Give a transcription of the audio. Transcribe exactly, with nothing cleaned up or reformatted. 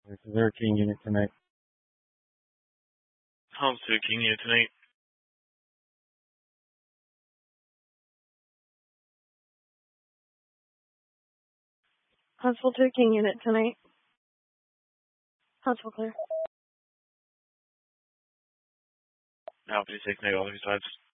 Is there a King unit tonight? Homes to a King unit tonight. Huntsville to a King unit tonight. Huntsville clear. Alpha six, negative, all these sides.